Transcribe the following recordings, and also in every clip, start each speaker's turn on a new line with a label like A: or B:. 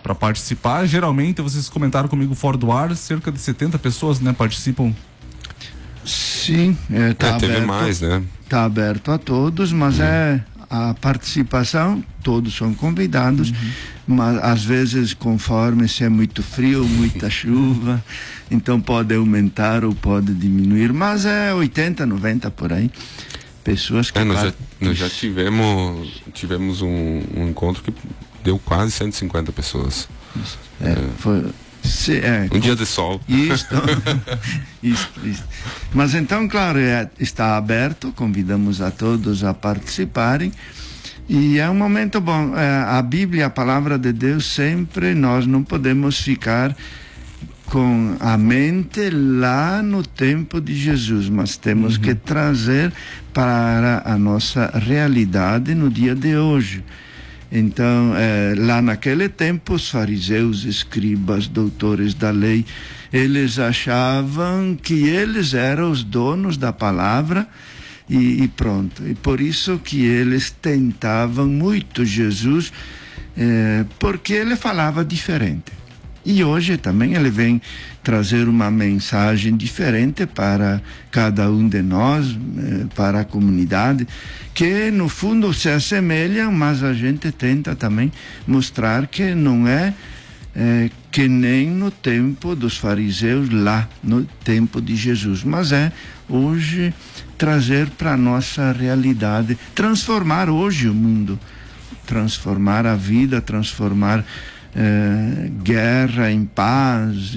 A: para participar. Geralmente, vocês comentaram comigo fora do ar, cerca de 70 pessoas, né, participam.
B: Sim, tá
C: teve
B: aberto,
C: mais, né?
B: Tá aberto a todos, mas a participação, todos são convidados, mas às vezes, conforme se é muito frio, muita chuva, então pode aumentar ou pode diminuir, mas é 80, 90 por aí. Pessoas que
C: nós já tivemos um encontro que deu quase 150 pessoas.
B: Foi
C: um dia de sol.
B: Isso. Mas então, claro, está aberto, convidamos a todos a participarem. E é um momento bom. A Bíblia, a palavra de Deus, sempre nós não podemos ficar com a mente lá no tempo de Jesus, mas temos que trazer para a nossa realidade no dia de hoje. Então, lá naquele tempo, os fariseus, escribas, doutores da lei, eles achavam que eles eram os donos da palavra e pronto. E por isso que eles tentavam muito Jesus, porque ele falava diferente. E hoje também ele vem trazer uma mensagem diferente para cada um de nós, para a comunidade, que no fundo se assemelham, mas a gente tenta também mostrar que não é que nem no tempo dos fariseus, lá no tempo de Jesus, mas hoje trazer para a nossa realidade, transformar hoje o mundo, transformar a vida, transformar guerra em paz,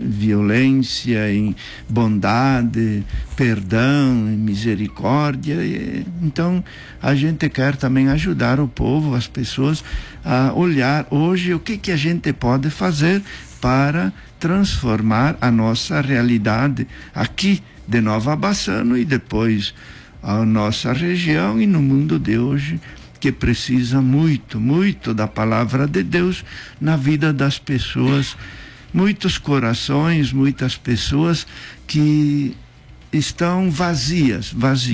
B: violência em bondade, perdão em misericórdia. Então a gente quer também ajudar o povo, as pessoas a olhar hoje o que a gente pode fazer para transformar a nossa realidade aqui de Nova Bassano e depois a nossa região e no mundo de hoje, que precisa muito, muito da palavra de Deus na vida das pessoas. Muitos corações, muitas pessoas que estão vazias.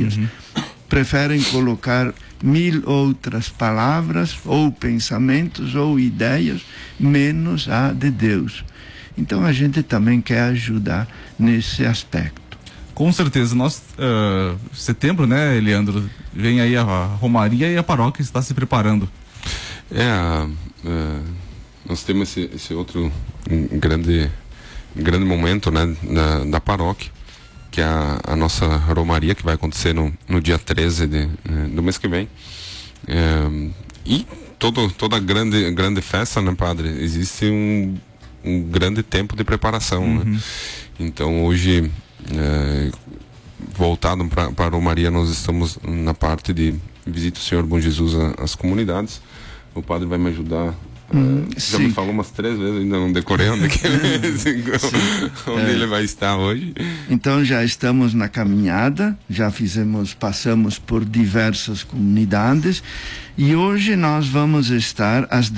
B: Preferem colocar 1000 outras palavras, ou pensamentos, ou ideias, menos a de Deus. Então a gente também quer ajudar nesse aspecto.
A: Com certeza, setembro, né, Leandro, vem aí a Romaria e a paróquia está se preparando.
C: Nós temos esse outro grande momento, né, da paróquia, que é a nossa Romaria, que vai acontecer no dia 13 do mês que vem. E toda grande festa, né, padre, existe um grande tempo de preparação, né? Então hoje, voltado para a Romaria, nós estamos na parte de visita o Senhor Bom Jesus às comunidades. O padre vai me ajudar. Já me falou umas 3 vezes, ainda não decorei onde ele vai estar hoje.
B: Então já estamos na caminhada, passamos por diversas comunidades e hoje nós vamos estar às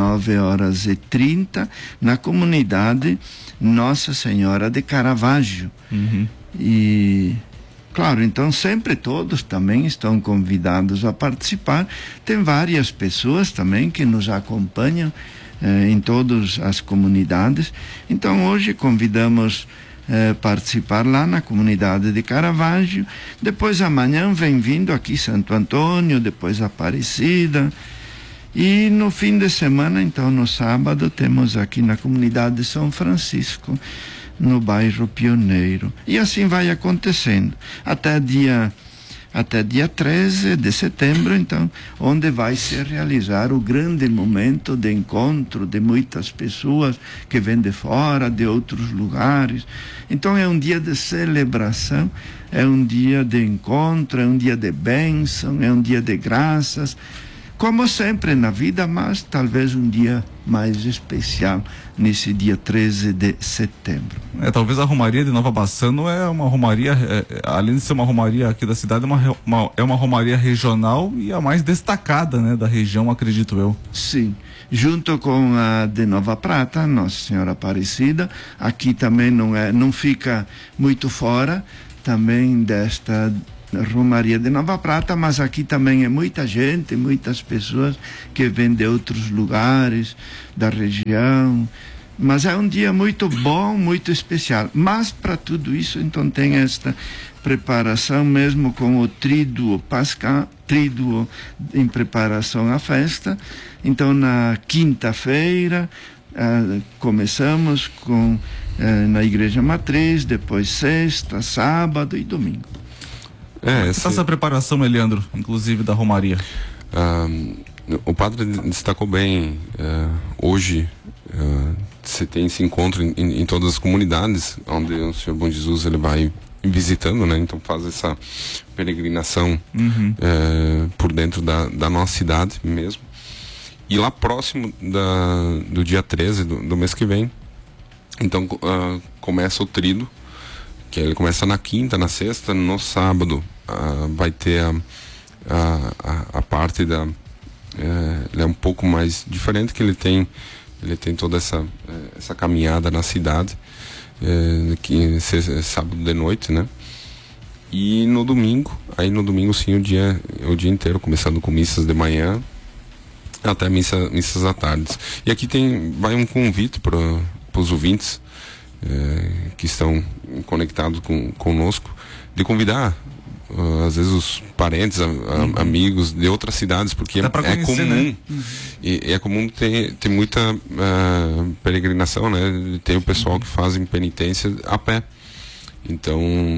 B: 19h30 na comunidade Nossa Senhora de Caravaggio. E claro, então sempre todos também estão convidados a participar. Tem várias pessoas também que nos acompanham em todas as comunidades. Então hoje convidamos participar lá na comunidade de Caravaggio. Depois amanhã vem vindo aqui Santo Antônio, depois Aparecida. E no fim de semana, então no sábado, temos aqui na comunidade de São Francisco, no bairro Pioneiro. E assim vai acontecendo até dia 13 de setembro, então, onde vai se realizar o grande momento de encontro de muitas pessoas que vêm de fora, de outros lugares. Então é um dia de celebração, é um dia de encontro, é um dia de bênção, é um dia de graças, como sempre na vida, mas talvez um dia mais especial nesse dia 13 de setembro.
A: Talvez a Romaria de Nova Bassano é uma romaria, além de ser uma romaria aqui da cidade, é uma romaria regional e a mais destacada, né, da região, acredito eu.
B: Sim, junto com a de Nova Prata, Nossa Senhora Aparecida, aqui também não fica muito fora também desta Romaria de Nova Prata, mas aqui também é muita gente, muitas pessoas que vêm de outros lugares da região. Mas é um dia muito bom, muito especial. Mas para tudo isso, então, tem esta preparação mesmo com o tríduo pascal, tríduo em preparação à festa. Então, na quinta-feira, começamos com na Igreja Matriz, depois sexta, sábado e domingo.
A: Essa preparação, Eliandro, inclusive da Romaria?
C: O padre destacou bem, hoje você tem esse encontro em todas as comunidades onde o Senhor Bom Jesus ele vai visitando, né? Então faz essa peregrinação por dentro da nossa cidade mesmo. E lá próximo do dia 13 do mês que vem, então começa o tríduo, que ele começa na quinta, na sexta, no sábado vai ter a parte da... ele é um pouco mais diferente, que ele tem toda essa caminhada na cidade, que é sábado de noite, né? E no domingo sim, o dia inteiro, começando com missas de manhã até missas à tarde. E aqui vai um convite para os ouvintes que estão conectados conosco, de convidar às vezes os parentes, amigos de outras cidades, porque é comum, né? É comum ter muita peregrinação, né? Tem o pessoal que fazem penitência a pé. Então,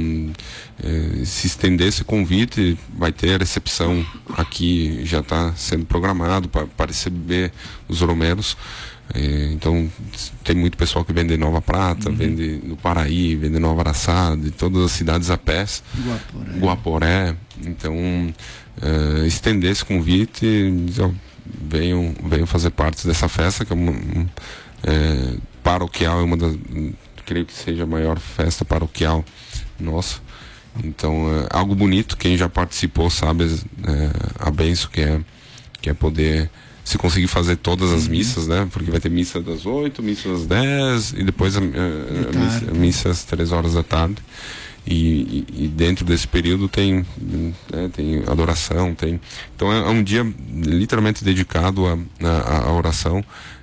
C: se estender esse convite, vai ter a recepção aqui, já está sendo programado para receber os romeros. Então, tem muito pessoal que vem de Nova Prata, vem do Paraí, vem de Nova Araçá, de todas as cidades a pé, Guaporé. Então, estender esse convite, venham fazer parte dessa festa, que é paroquial, é uma das... creio que seja a maior festa paroquial nossa. Então, é algo bonito. Quem já participou sabe a bênção que é poder, se conseguir fazer todas as missas, né? Porque vai ter missa das 8, missa das 10 e depois a missa às 3 horas da tarde. E dentro desse período tem adoração, então é um dia literalmente dedicado à oração.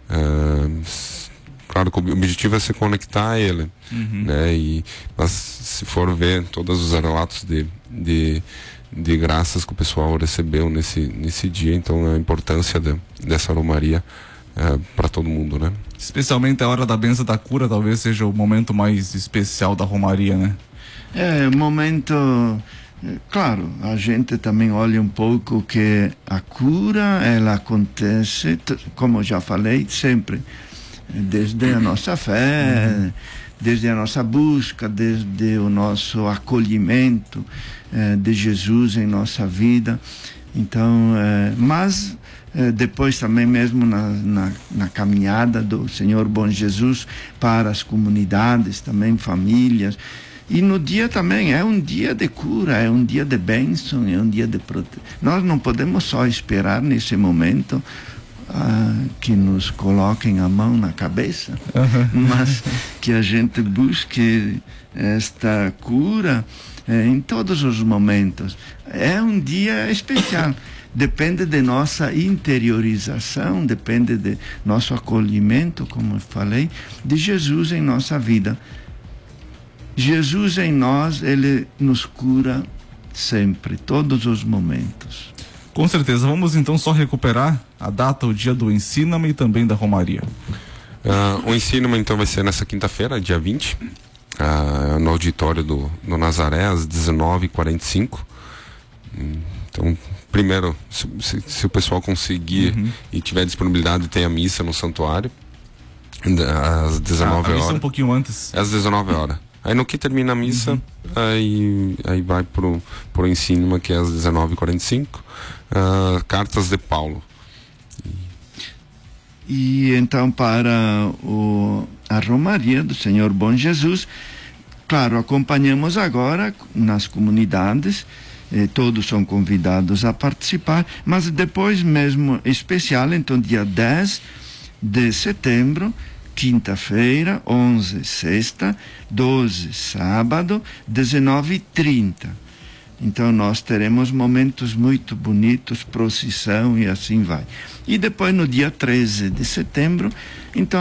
C: Claro que o objetivo é se conectar a ele, né? Mas se for ver todos os relatos de graças que o pessoal recebeu nesse dia, então a importância dessa romaria para todo mundo, né?
A: Especialmente a hora da benção da cura, talvez seja o momento mais especial da romaria, né?
B: É um momento... Claro, a gente também olha um pouco que a cura, ela acontece, como eu já falei, sempre desde a nossa fé, desde a nossa busca, desde o nosso acolhimento de Jesus em nossa vida. Então, mas depois também mesmo na caminhada do Senhor Bom Jesus para as comunidades, também famílias. E no dia também é um dia de cura, é um dia de bênção, é um dia de proteção. Nós não podemos só esperar nesse momento que nos coloquem a mão na cabeça, mas que a gente busque esta cura em todos os momentos. É um dia especial. Depende de nossa interiorização, depende de nosso acolhimento, como eu falei, de Jesus em nossa vida. Jesus em nós, ele nos cura sempre, todos os momentos.
A: Com certeza. Vamos então só recuperar a data, o dia do Ensina-me e também da Romaria.
C: O Ensina-me então vai ser nessa quinta-feira, dia 20, no auditório do Nazaré, às 19h45. Então, primeiro, se o pessoal conseguir e tiver disponibilidade, tem a missa no santuário, às 19 horas. A missa
A: um pouquinho antes.
C: Às 19 horas. Aí no que termina a missa, aí vai pro Ensina-me, que é às 19h45, Cartas de Paulo.
B: E então para a Romaria do Senhor Bom Jesus, claro, acompanhamos agora nas comunidades, todos são convidados a participar, mas depois mesmo especial, então dia 10 de setembro, quinta-feira, 11, sexta, 12, sábado, 19h30. Então nós teremos momentos muito bonitos, procissão e assim vai. E depois no dia 13 de setembro, então